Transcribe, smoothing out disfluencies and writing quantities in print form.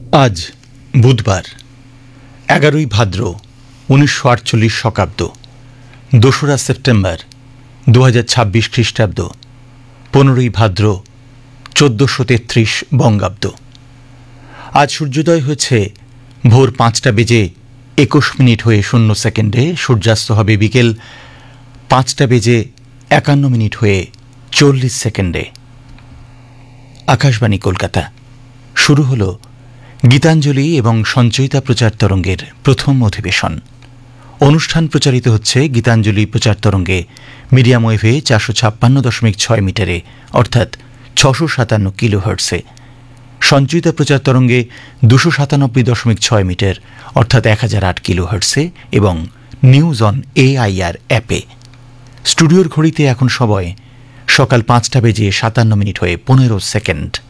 আজ বুধবার 11ই ভাদ্র 1948 শকাব্দ, 2রা সেপ্টেম্বর 2026 খ্রিস্টাব্দ, 15ই ভাদ্র 1433 বঙ্গাব্দ। আজ সূর্যোদয় হয়েছে ভোর 5:21 হয়ে 0 সেকেন্ডে, সূর্যাস্ত হবে বিকেল 5:51 হয়ে 40 সেকেন্ডে। আকাশবাণী কলকাতা। শুরু হল গীতাঞ্জলি এবং সঞ্চয়িতা প্রচার তরঙ্গের প্রথম অধিবেশন। অনুষ্ঠান প্রচারিত হচ্ছে গীতাঞ্জলি প্রচার তরঙ্গে মিডিয়াম ওয়েভে 456.6 মিটারে, অর্থাৎ 657 কিলোহার্টসে। সঞ্চয়িতা প্রচার তরঙ্গে 297.6 মিটার, অর্থাৎ 1008 কিলোহার্টসে, এবং নিউজ অন AIR অ্যাপে। স্টুডিওর ঘড়িতে এখন সময় সকাল 5:57 হয়ে 15 সেকেন্ড।